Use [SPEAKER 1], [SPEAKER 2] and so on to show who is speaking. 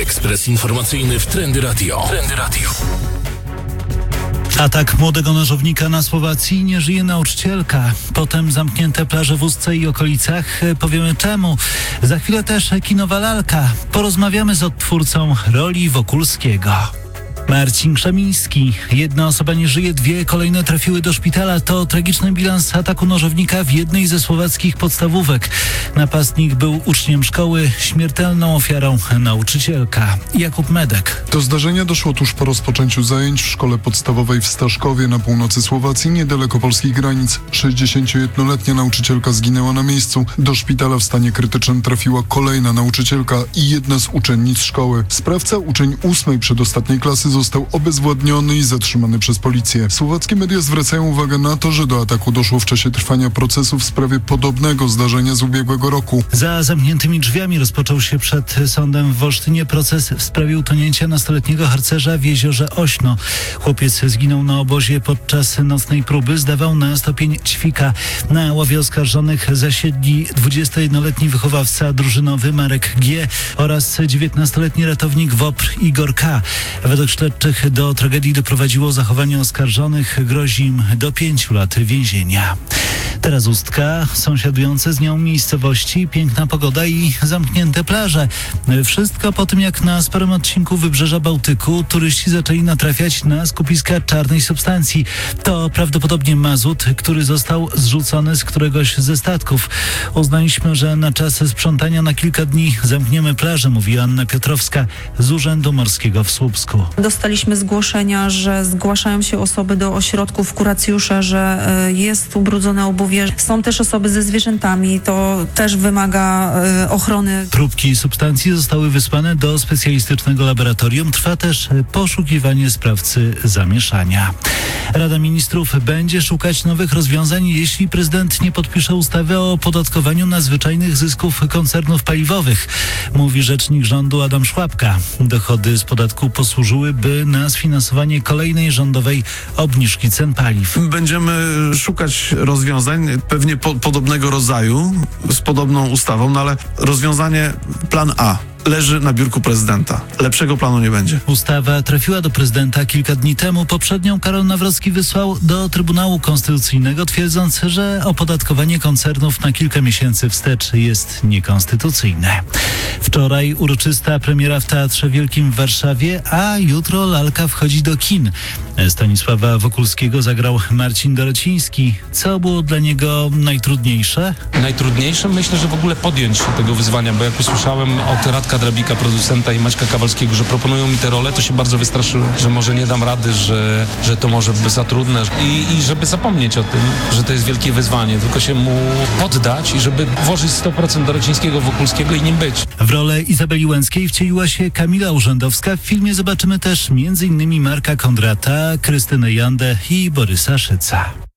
[SPEAKER 1] Ekspres informacyjny w Trendy Radio.
[SPEAKER 2] Atak młodego nożownika na Słowacji. Nie żyje nauczycielka. Potem zamknięte plaże w Ustce i okolicach. Powiemy czemu. Za chwilę też kinowa lalka. Porozmawiamy z odtwórcą roli Wokulskiego. Marcin Krzemiński. Jedna osoba nie żyje, 2 kolejne trafiły do szpitala. To tragiczny bilans ataku nożownika w jednej ze słowackich podstawówek. Napastnik był uczniem szkoły, śmiertelną ofiarą nauczycielka. Jakub Medek.
[SPEAKER 3] Do zdarzenia doszło tuż po rozpoczęciu zajęć w szkole podstawowej w Staszkowie na północy Słowacji, niedaleko polskich granic. 61-letnia nauczycielka zginęła na miejscu. Do szpitala w stanie krytycznym trafiła kolejna nauczycielka i jedna z uczennic szkoły. Sprawca, uczeń 8. przedostatniej klasy, został obezwładniony i zatrzymany przez policję. Słowackie media zwracają uwagę na to, że do ataku doszło w czasie trwania procesu w sprawie podobnego zdarzenia z ubiegłego roku.
[SPEAKER 2] Za zamkniętymi drzwiami rozpoczął się przed sądem w Wolsztynie proces w sprawie utonięcia nastoletniego harcerza w jeziorze Ośno. Chłopiec zginął na obozie podczas nocnej próby. Zdawał na stopień ćwika. Na ławie oskarżonych zasiedli 21-letni wychowawca drużynowy Marek G. oraz 19-letni ratownik WOPR Igor K. Według śledczych do tragedii doprowadziło zachowanie oskarżonych. Grozi im do 5 lat więzienia. Teraz Ustka, sąsiadujące z nią miejscowości, piękna pogoda i zamknięte plaże. Wszystko po tym, jak na sporym odcinku Wybrzeża Bałtyku turyści zaczęli natrafiać na skupiska czarnej substancji. To prawdopodobnie mazut, który został zrzucony z któregoś ze statków. Uznaliśmy, że na czas sprzątania na kilka dni zamkniemy plażę, mówi Anna Piotrowska z Urzędu Morskiego w Słupsku.
[SPEAKER 4] Dostaliśmy zgłoszenia, że zgłaszają się osoby do ośrodków kuracjusza, że jest ubrudzone obuwie. Są też osoby ze zwierzętami, to też wymaga ochrony.
[SPEAKER 2] Próbki substancji zostały wysłane do specjalistycznego laboratorium. Trwa też poszukiwanie sprawcy zamieszania. Rada Ministrów będzie szukać nowych rozwiązań, jeśli prezydent nie podpisze ustawy o opodatkowaniu nadzwyczajnych zysków koncernów paliwowych, mówi rzecznik rządu Adam Szłapka. Dochody z podatku posłużyłyby na sfinansowanie kolejnej rządowej obniżki cen paliw.
[SPEAKER 5] Będziemy szukać rozwiązań pewnie podobnego rodzaju, z podobną ustawą, no ale rozwiązanie plan A leży na biurku prezydenta. Lepszego planu nie będzie.
[SPEAKER 2] Ustawa trafiła do prezydenta kilka dni temu. Poprzednią Karol Nawrocki wysłał do Trybunału Konstytucyjnego, twierdząc, że opodatkowanie koncernów na kilka miesięcy wstecz jest niekonstytucyjne. Wczoraj uroczysta premiera w Teatrze Wielkim w Warszawie, a jutro lalka wchodzi do kin. Stanisława Wokulskiego zagrał Marcin Dorociński. Co było dla niego najtrudniejsze?
[SPEAKER 6] Najtrudniejsze myślę, że w ogóle podjąć się tego wyzwania, bo jak usłyszałem od Radka Drabika, producenta, i Maćka Kawalskiego, że proponują mi te role, to się bardzo wystraszyłem, że może nie dam rady, że to może być za trudne i żeby zapomnieć o tym, że to jest wielkie wyzwanie, tylko się mu poddać i żeby włożyć 100% Dorocińskiego, Wokulskiego i nim być.
[SPEAKER 2] W rolę Izabeli Łęckiej wcieliła się Kamila Urzędowska. W filmie zobaczymy też m.in. Marka Kondrata, Krystynę Jandę i Borysa Szyca.